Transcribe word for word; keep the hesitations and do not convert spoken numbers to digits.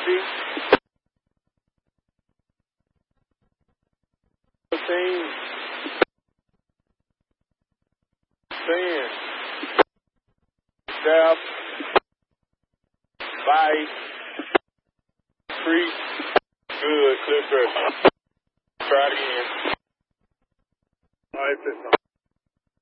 fifty. fifteen. ten. Step. Bite. Creep. Good. Clear pressure. Try it again. All right,